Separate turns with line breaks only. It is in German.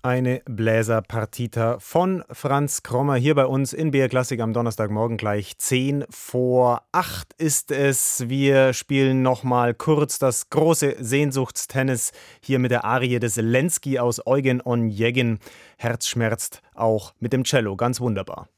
Eine Bläserpartita von Franz Krommer hier bei uns in BR Klassik am Donnerstagmorgen gleich 7:10 ist es. Wir spielen nochmal kurz das große Sehnsuchtstennis hier mit der Arie des Lenski aus Eugen Onegin. Herz schmerzt auch mit dem Cello, ganz wunderbar.